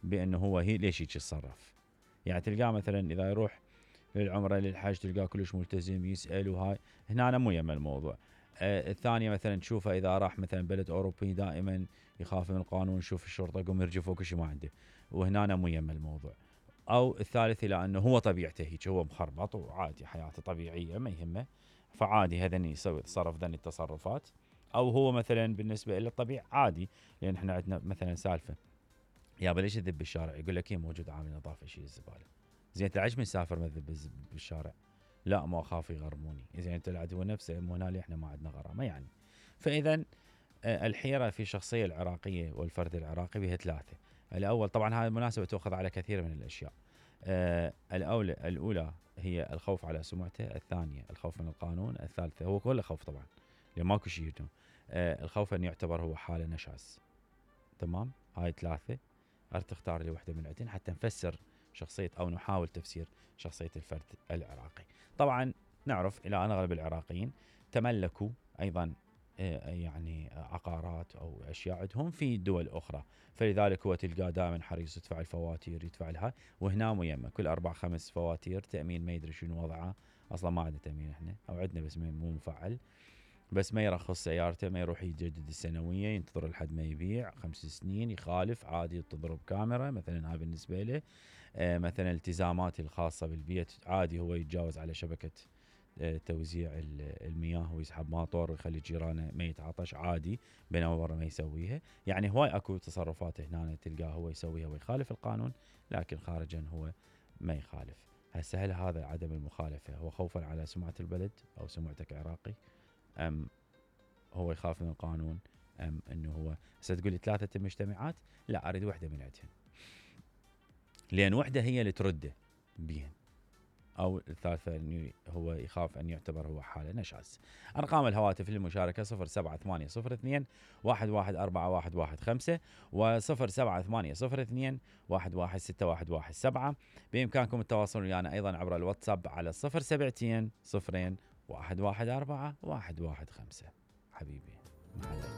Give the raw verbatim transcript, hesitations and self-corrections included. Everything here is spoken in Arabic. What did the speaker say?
بانه هو هي ليش هيك يتصرف. يعني تلقاه مثلا اذا يروح للعمره للحج تلقاه كلش ملتزم يسال وهاي، هنا أنا مو يم الموضوع. آه الثانيه مثلا تشوفه اذا راح مثلا بلد اوروبي دائما يخاف من القانون، يشوف الشرطه يقوم يرجف وكل شيء ما عنده، وهنا أنا مو يم الموضوع. او الثالث الى انه هو طبيعته هيك، هو مخربط وعادي حياته طبيعيه ما يهمه، فعادي هذا يسوي تصرف ذني التصرفات. او هو مثلا بالنسبه له الطبيعي عادي، لان احنا عندنا مثلا سالفه يابا ليش تذب بالشارع؟ يقول لك هي موجود عامل نظافه يشيل الزباله. زين انت ليش مسافر ما تذب بالشارع؟ لا ما اخاف يغرموني. زين انت العدو نفسه مو هنا احنا ما عندنا غرامه يعني. فاذا الحيره في الشخصيه العراقيه والفرد العراقي بها ثلاثه. الاول طبعا هذه المناسبه تؤخذ على كثير من الاشياء. آه الاولى الاولى هي الخوف على سمعته، الثانيه الخوف من القانون، الثالثه هو كله خوف طبعا لان ماكو شيء. آه الخوف ان يعتبر هو حاله نشاز. تمام، هاي ثلاثه. أردت تختار لي واحده من عندهن حتى نفسر شخصيه او نحاول تفسير شخصيه الفرد العراقي. طبعا نعرف الى ان اغلب العراقيين تملكوا ايضا يعني عقارات او اشياء عندهم في دول اخرى، فلذلك هو تلقاه دائما حريص يدفع الفواتير يدفع لها. وهنا ميمه كل اربع خمس فواتير تامين ما يدري شنو وضعه، اصلا ما عندنا تامين احنا، او عندنا بس مو مفعل، بس ما يرخص سيارته، ما يروح يجدد السنويه، ينتظر لحد ما يبيع خمس سنين، يخالف عادي تضرب كاميرا مثلا. هاي بالنسبه له آه مثلا التزامات الخاصه بالبيت عادي هو يتجاوز على شبكه توزيع المياه ويسحب ماطور ويخلي جيرانه ميت عطش عادي، بينما برا ما يسويها. يعني هواي اكو تصرفات هنا تلقاه هو يسويها ويخالف القانون، لكن خارجا هو ما يخالف. هسه هل هذا عدم المخالفه هو خوفا على سمعه البلد او سمعتك عراقي، ام هو يخاف من القانون، ام انه هو هسه تقول لي ثلاثه مجتمعات؟ لا اريد وحده من عندهن، لان وحده هي اللي ترده بيهن. أو الثالثة أنه هو يخاف أن يعتبر هو حالة نشاز. أرقام الهواتف للمشاركة صفر سبعة ثمانية صفر اثنين واحد واحد أربعة واحد واحد خمسة وصفر سبعة ثمانية صفر اثنين واحد واحد ستة واحد واحد سبعة. بإمكانكم التواصل ويانا أيضا عبر الواتساب على صفر سبعتين صفرين واحد واحد أربعة واحد واحد خمسة. حبيبي